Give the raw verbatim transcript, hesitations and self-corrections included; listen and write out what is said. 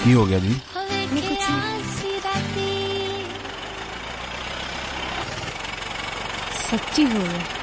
की हो गया दी? नहीं कुछ नहीं। सच्ची हो गया।